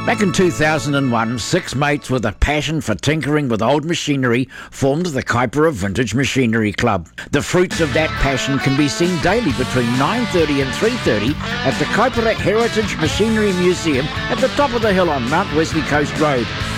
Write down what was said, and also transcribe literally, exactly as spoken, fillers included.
Back in two thousand one, six mates with a passion for tinkering with old machinery formed the Kaipara Vintage Machinery Club. The fruits of that passion can be seen daily between nine thirty and three thirty at the Kaipara Heritage Machinery Museum at the top of the hill on Mount Wesley Coast Road.